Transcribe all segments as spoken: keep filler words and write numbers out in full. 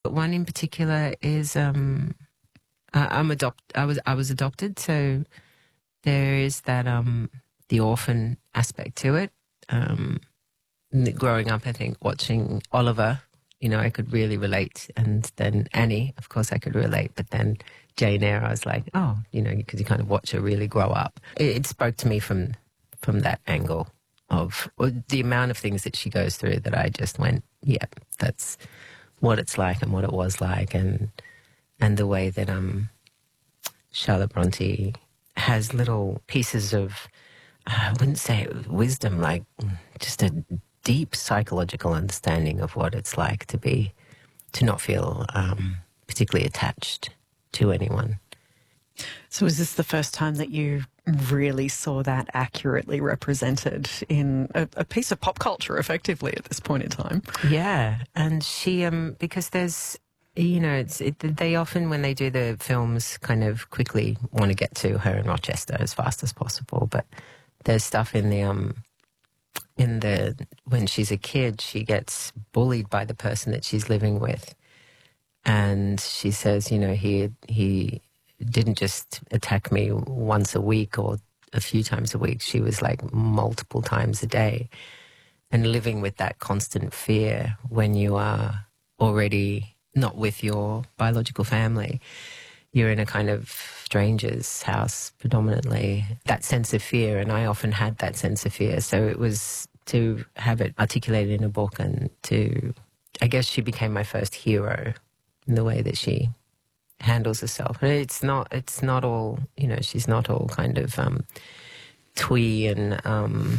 but one in particular is um, I, I'm adopt. I was I was adopted, so there is that um, the orphan aspect to it. Um, growing up, I think watching Oliver, you know, I could really relate, and then Annie, of course, I could relate, but then Jane Eyre, I was like, oh, you know, because you kind of watch her really grow up. It, it spoke to me from from that angle of the amount of things that she goes through that I just went, yeah, that's what it's like and what it was like, and and the way that um Charlotte Bronte has little pieces of, uh, I wouldn't say wisdom, like just a deep psychological understanding of what it's like to be, to not feel um, particularly attached to anyone. So was this the first time that you really saw that accurately represented in a, a piece of pop culture, effectively, at this point in time? Yeah, and she, um, because there's, you know, it's it, they often, when they do the films, kind of quickly want to get to her in Rochester as fast as possible, but there's stuff in the, um, in the, when she's a kid, she gets bullied by the person that she's living with. And she says, you know, he he didn't just attack me once a week or a few times a week. She was like multiple times a day. And living with that constant fear when you are already not with your biological family, you're in a kind of stranger's house predominantly, that sense of fear. And I often had that sense of fear. So it was to have it articulated in a book, and to, I guess she became my first hero in the way that she handles herself. And it's not, it's not all, you know, she's not all kind of um, twee and um,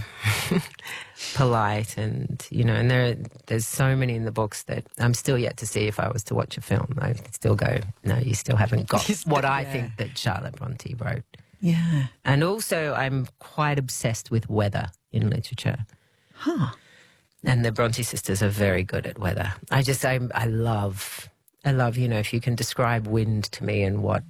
polite, and, you know, and there, there's so many in the books that I'm still yet to see. If I was to watch a film, I still go, no, you still haven't got what I yeah. think that Charlotte Bronte wrote. Yeah. And also I'm quite obsessed with weather in literature. Huh. And the Bronte sisters are very good at weather. I just, I, I love, I love, you know, if you can describe wind to me and what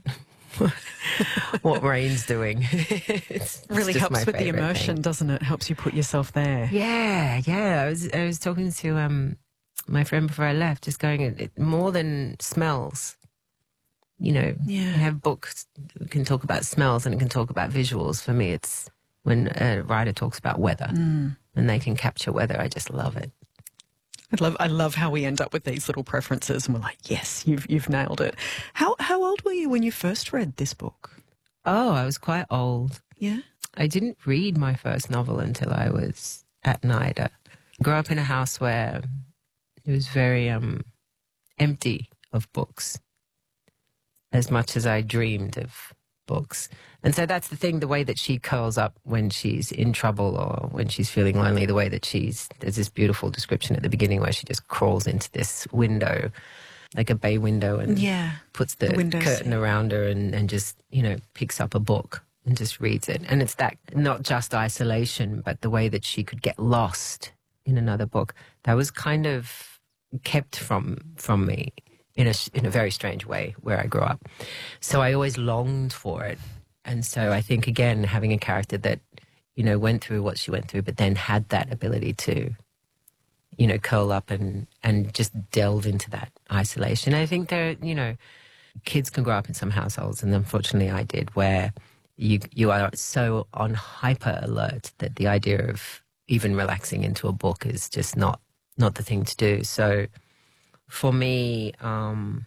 what rain's doing. It's really just helps my with the immersion, thing. doesn't it? Helps you put yourself there. Yeah, yeah. I was I was talking to um my friend before I left, just going, it, it, more than smells. You know, Yeah. you have books that can talk about smells and it can talk about visuals. For me, it's when a writer talks about weather Mm. and they can capture weather. I just love it. I love, I love how we end up with these little preferences, and we're like, yes, you've you've nailed it. How how old were you when you first read this book? Oh, I was quite old. Yeah. I didn't read my first novel until I was at NIDA. I grew up in a house where it was very um, empty of books, as much as I dreamed of books. And so that's the thing, the way that she curls up when she's in trouble or when she's feeling lonely, the way that she's, there's this beautiful description at the beginning where she just crawls into this window, like a bay window, and Yeah. puts the, The window curtain seat. around her and, and just, you know, picks up a book and just reads it. And it's that, not just isolation, but the way that she could get lost in another book. That was kind of kept from from me in a, in a very strange way where I grew up. So I always longed for it. And so I think, again, having a character that, you know, went through what she went through, but then had that ability to, you know, curl up and, and just delve into that isolation. I think there, you know, kids can grow up in some households, and unfortunately I did, where you you are so on hyper alert that the idea of even relaxing into a book is just not, not the thing to do. So for me, um,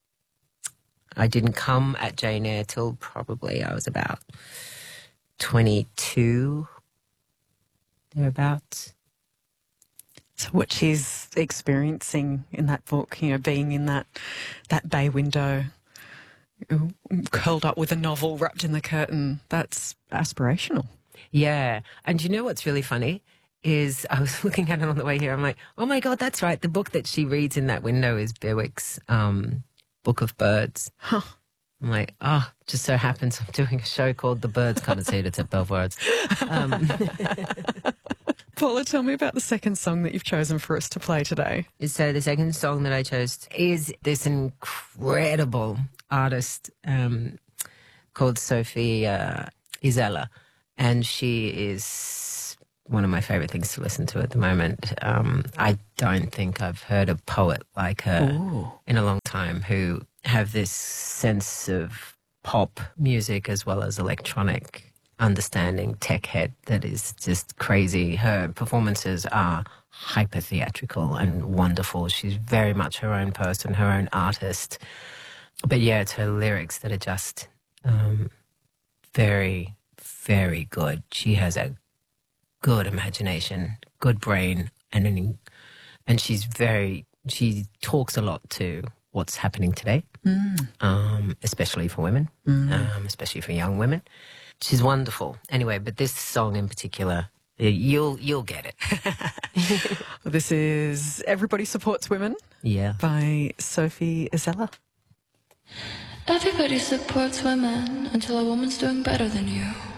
I didn't come at Jane Eyre till probably I was about twenty-two, thereabouts. So what she's experiencing in that book, you know, being in that that bay window, curled up with a novel wrapped in the curtain, that's aspirational. Yeah. And you know what's really funny is I was looking at it on the way here. I'm like, oh, my God, that's right. The book that she reads in that window is Bewick's um, Book of Birds. Huh. I'm like, oh, just so happens I'm doing a show called The Birds. Come and see it. It's at Belvoirds. Um, Paula, tell me about the second song that you've chosen for us to play today. So the second song that I chose is this incredible artist um, called Sophie uh, Isella. And she is one of my favourite things to listen to at the moment. Um, I don't think I've heard a poet like her Ooh. in a long time who have this sense of pop music as well as electronic understanding, tech head that is just crazy. Her performances are hyper theatrical and wonderful. She's very much her own person, her own artist. But yeah, it's her lyrics that are just um, very, very good. She has a good imagination, good brain, and an, and she's very, she talks a lot to what's happening today, mm. um, especially for women, mm. um, especially for young women. She's wonderful. Anyway, but this song in particular, you'll you'll get it. This is Everybody Supports Women, yeah, by Sophie Azella. Everybody supports women until a woman's doing better than you.